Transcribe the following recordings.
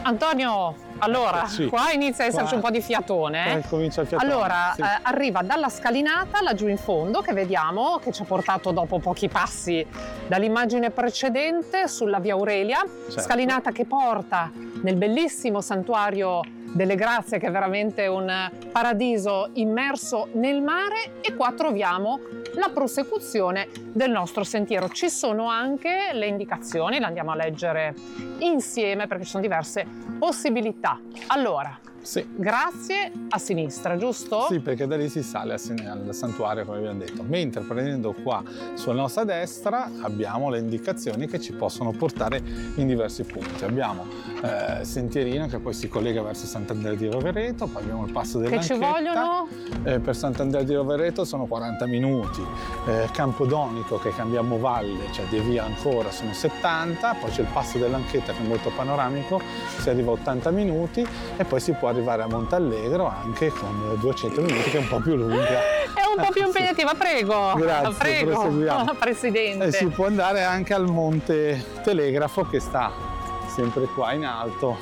Antonio, allora, Sì. qua inizia a esserci un po' di fiatone. Comincia il fiatone. Allora, sì. arriva dalla scalinata laggiù in fondo, che vediamo, che ci ha portato dopo pochi passi dall'immagine precedente sulla via Aurelia. Certo. Scalinata che porta nel bellissimo santuario delle Grazie, che è veramente un paradiso immerso nel mare, e qua troviamo la prosecuzione del nostro sentiero. Ci sono anche le indicazioni, le andiamo a leggere insieme perché ci sono diverse possibilità. Allora, Sì. Grazie a sinistra, giusto? Sì, perché da lì si sale al santuario, come abbiamo detto. Mentre prendendo qua sulla nostra destra abbiamo le indicazioni che ci possono portare in diversi punti. Abbiamo sentierino che poi si collega verso Sant'Andrea di Rovereto, poi abbiamo il passo dell'Anchetta. Che ci vogliono? Per Sant'Andrea di Rovereto sono 40 minuti. Campodonico, che cambiamo valle, cioè di via ancora, sono 70. Poi c'è il passo dell'Anchetta, che è molto panoramico, si arriva a 80 minuti, e poi si può arrivare a Montallegro anche con 200 minuti, che è un po' più lunga. È un po' più impegnativa, prego. Grazie, prego, proseguiamo. Presidente. E si può andare anche al Monte Telegrafo, che sta sempre qua in alto,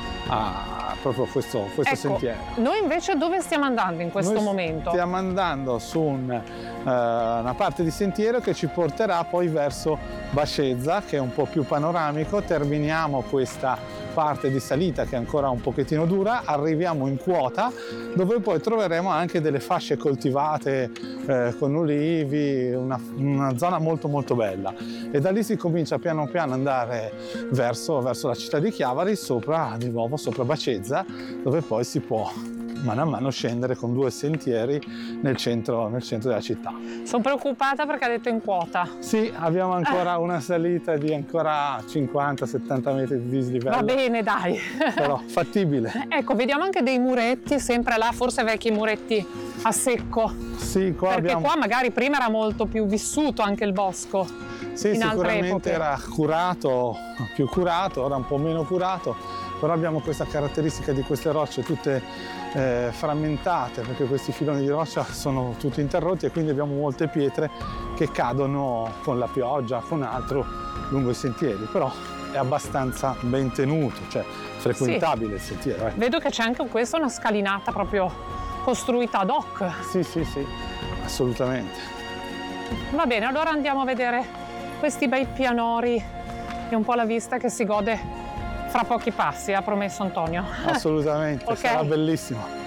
a proprio questo Ecco, sentiero. Noi invece dove stiamo andando in questo momento? Stiamo andando su una parte di sentiero che ci porterà poi verso Bascezza, che è un po' più panoramico. Terminiamo questa parte di salita che è ancora un pochettino dura, arriviamo in quota, dove poi troveremo anche delle fasce coltivate con ulivi, una zona molto molto bella, e da lì si comincia piano piano ad andare verso la città di Chiavari, di nuovo sopra Bascezza, dove poi si può mano a mano scendere con 2 sentieri nel centro della città. Sono preoccupata perché ha detto in quota. Sì, abbiamo ancora una salita di ancora 50-70 metri di dislivello. Va bene, dai. Però fattibile. Ecco, vediamo anche dei muretti, sempre là, forse vecchi muretti a secco. Sì, qua Perché abbiamo... qua magari prima era molto più vissuto anche il bosco. Sì, in altre sicuramente epoche. era curato, più curato, ora un po' meno curato, però abbiamo questa caratteristica di queste rocce tutte frammentate, perché questi filoni di roccia sono tutti interrotti, e quindi abbiamo molte pietre che cadono con la pioggia, con altro, lungo i sentieri, però è abbastanza ben tenuto, cioè frequentabile il sentiero. Vedo che c'è anche questa una scalinata proprio costruita ad hoc. Sì, assolutamente. Va bene, allora andiamo a vedere questi bei pianori e un po' la vista che si gode fra pochi passi, ha promesso Antonio. Assolutamente, Ok. sarà bellissimo.